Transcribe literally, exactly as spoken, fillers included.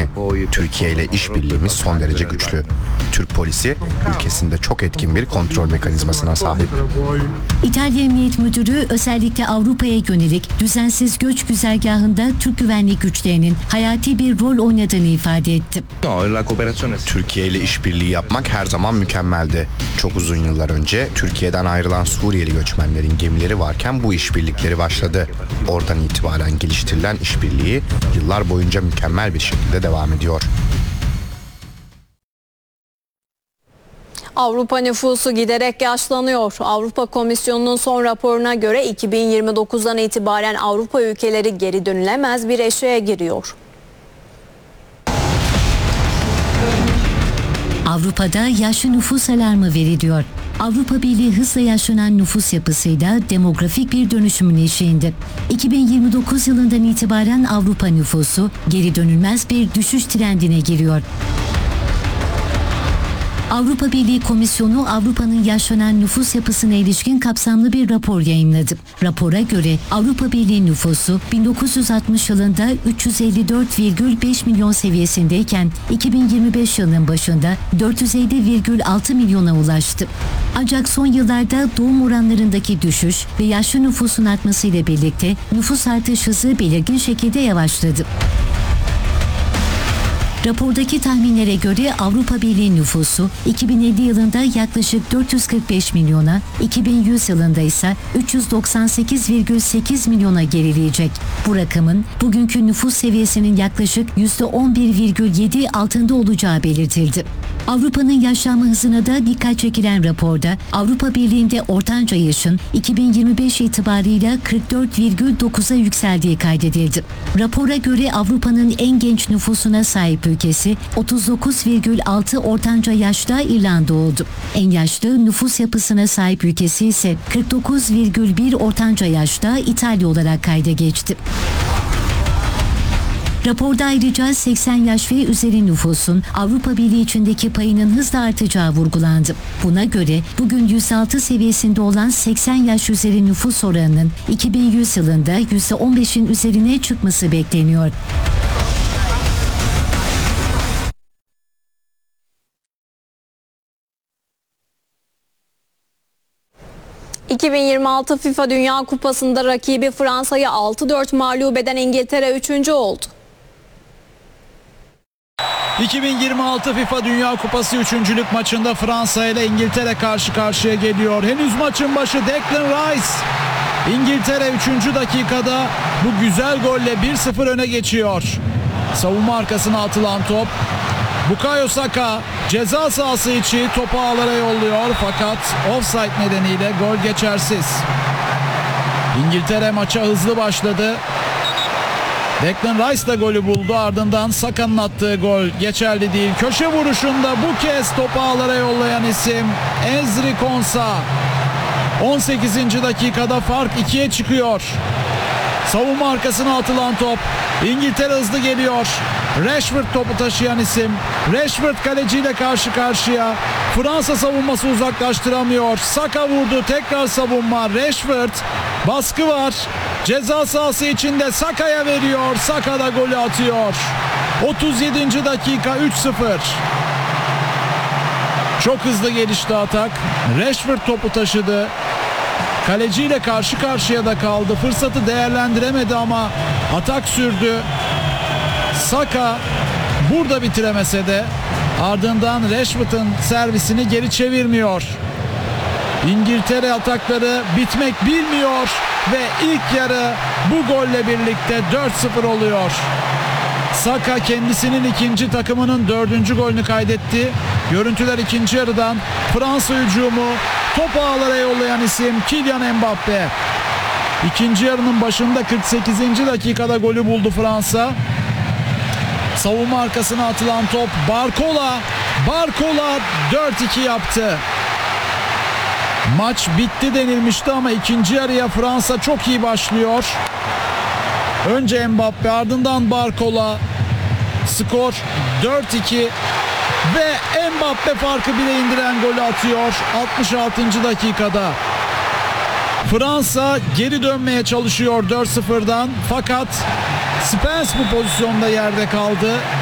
önemli. Türkiye ile işbirliğimiz son derece güçlü. Türk polisi ülkesinde çok etkin bir kontrol mekanizmasına sahip. İtalya Emniyet Müdürü özellikle Avrupa'ya yönelik düzensiz göç güzergahında Türk güvenlik güçlerinin hayati bir rol oynadığını ifade etti. Türkiye ile işbirliği yapmak her zaman mükemmeldi. Çok uzun yıllar önce Türkiye'den ayrılan Suriyeli göçmenlerin gemileri varken bu işbirlikleri başladı. Oradan itibaren geliştirilen işbirliği yıllar boyunca mükemmel bir şekilde devam ediyor. Avrupa nüfusu giderek yaşlanıyor. Avrupa Komisyonu'nun son raporuna göre iki bin yirmi dokuzdan itibaren Avrupa ülkeleri geri dönülemez bir eşiğe giriyor. Avrupa'da yaşlı nüfus alarmı veriliyor. Avrupa Birliği hızla yaşlanan nüfus yapısıyla demografik bir dönüşümün eşiğinde. iki bin yirmi dokuz yılından itibaren Avrupa nüfusu geri dönülmez bir düşüş trendine giriyor. Avrupa Birliği Komisyonu Avrupa'nın yaşlanan nüfus yapısına ilişkin kapsamlı bir rapor yayımladı. Rapora göre Avrupa Birliği nüfusu bin dokuz yüz altmış yılında üç yüz elli dört virgül beş milyon seviyesindeyken iki bin yirmi beş yılının başında dört yüz elli virgül altı milyona ulaştı. Ancak son yıllarda doğum oranlarındaki düşüş ve yaşlı nüfusun artmasıyla birlikte nüfus artış hızı belirgin şekilde yavaşladı. Rapordaki tahminlere göre Avrupa Birliği nüfusu iki bin elli yılında yaklaşık dört yüz kırk beş milyona, iki bin yüz yılında ise üç yüz doksan sekiz virgül sekiz milyona gerileyecek. Bu rakamın bugünkü nüfus seviyesinin yaklaşık yüzde on bir virgül yedi altında olacağı belirtildi. Avrupa'nın yaşlanma hızına da dikkat çekilen raporda Avrupa Birliği'nde ortanca yaşın iki bin yirmi beş itibarıyla kırk dört virgül dokuza yükseldiği kaydedildi. Rapora göre Avrupa'nın en genç nüfusuna sahip ülkesi otuz dokuz virgül altı ortanca yaşta İrlanda oldu. En yaşlı nüfus yapısına sahip ülkesi ise kırk dokuz virgül bir ortanca yaşta İtalya olarak kayda geçti. Raporda ayrıca seksen yaş ve üzeri nüfusun Avrupa Birliği içindeki payının hızla artacağı vurgulandı. Buna göre bugün yüzde altı seviyesinde olan seksen yaş üzeri nüfus oranının iki bin yüz yılında yüzde on beşin üzerine çıkması bekleniyor. iki bin yirmi altı FIFA Dünya Kupası'nda rakibi Fransa'yı altı dört mağlup eden İngiltere üçüncü oldu. iki bin yirmi altı FIFA Dünya Kupası üçüncülük maçında Fransa ile İngiltere karşı karşıya geliyor. Henüz maçın başı Declan Rice. İngiltere üçüncü dakikada bu güzel golle bir sıfır öne geçiyor. Savunma arkasına atılan top. Bukayo Saka ceza sahası içi topu ağlara yolluyor fakat offside nedeniyle gol geçersiz. İngiltere maça hızlı başladı. Declan Rice da golü buldu, ardından Saka'nın attığı gol geçerli değil. Köşe vuruşunda bu kez topu ağlara yollayan isim Ezri Konsa. on sekizinci dakikada fark ikiye çıkıyor. Savunma arkasına atılan top. İngiltere hızlı geliyor. Rashford topu taşıyan isim. Rashford kaleciyle karşı karşıya. Fransa savunması uzaklaştıramıyor. Saka vurdu, tekrar savunma. Rashford, baskı var. Ceza sahası içinde Saka'ya veriyor. Saka da golü atıyor. otuz yedinci dakika üç sıfır. Çok hızlı gelişti atak. Rashford topu taşıdı. Kaleciyle karşı karşıya da kaldı. Fırsatı değerlendiremedi ama atak sürdü. Saka burada bitiremese de ardından Rashford'un servisini geri çevirmiyor. İngiltere atakları bitmek bilmiyor ve ilk yarı bu golle birlikte dört sıfır oluyor. Saka kendisinin ikinci, takımının dördüncü golünü kaydetti. Görüntüler ikinci yarıdan. Fransa hücumu, topu ağlara yollayan isim Kylian Mbappe. İkinci yarının başında kırk sekizinci dakikada golü buldu Fransa. Savunma arkasına atılan top Barcola. Barcola dört iki yaptı. Maç bitti denilmişti ama ikinci yarıya Fransa çok iyi başlıyor. Önce Mbappe, ardından Barcola. Skor dört iki ve Mbappe farkı bile indiren golü atıyor altmış altıncı dakikada. Fransa geri dönmeye çalışıyor dört sıfırdan fakat Spence bu pozisyonda yerde kaldı.